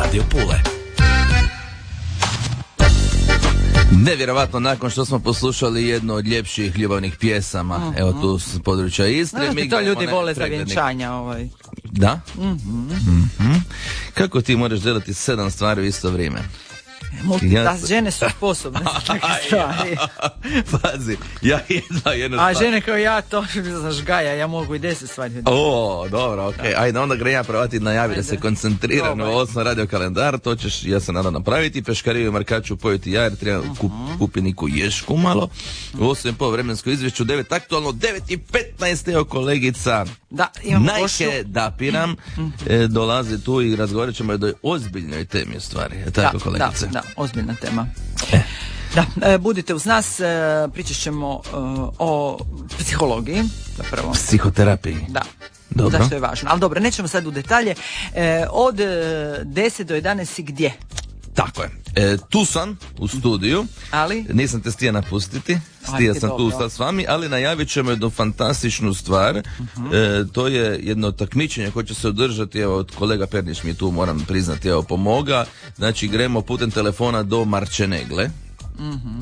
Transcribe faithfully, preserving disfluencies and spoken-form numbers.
Radio Pule. Nevjerovatno, nakon što smo poslušali jednu od ljepših ljubavnih pjesama, uh-huh. evo tu s područja Istre. No, mi to ljudi ne, vole za preglednik. vjenčanja. Ovaj. Da? Uh-huh. Uh-huh. Kako ti moraš delati sedam stvari u isto vrijeme? Multi, Ja da, sam- žene su sposobne za takve stvari. Pazi, ja jedna jednu A stvar. žene kao ja to zažgaja, ja mogu i deset stvari. O, dobro, okej. Ajde, onda gre ja pravati najavi da se Ajde. koncentriram na Probaj. osam radio kalendar, to ćeš, ja se nadam, napraviti. Peškariju i Markaču pojeti ja, jer treba kup, kupi niku ješku malo. U osam i pol vremensko izvješću, devet aktualno, devet i petnaest, evo kolegica Da, imamo gošću. Najke Dapiram, e, dolazi tu i razgovorit ćemo o jednoj ozbiljnoj temi u stvari. Je tako, Da, kolegice? da, da, ozbiljna tema. Da, e, budite uz nas, e, pričat ćemo e, o psihologiji, zapravo. Psihoterapiji. Da. Dobro. Zašto je važno. Ali dobro, nećemo sad u detalje. E, od e, deset do jedanaest si gdje? Tako je. E, tu sam u studiju, Ali? nisam te stija napustiti, stija Ajde, sam tu dobro. sad s vami, ali najavit ćemo jednu fantastičnu stvar. Uh-huh. E, to je jedno takmičenje koje će se održati, evo, kolega Pernić mi je tu, moram priznati, evo, pomoga. Znači, gremo putem telefona do Marčenegle. Mhm.